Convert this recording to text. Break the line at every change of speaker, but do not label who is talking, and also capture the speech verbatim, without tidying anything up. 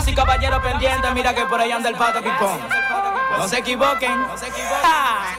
Damas y caballeros pendientes, mira que por ahí anda el pato pipón. No se equivoquen. No se equivoquen.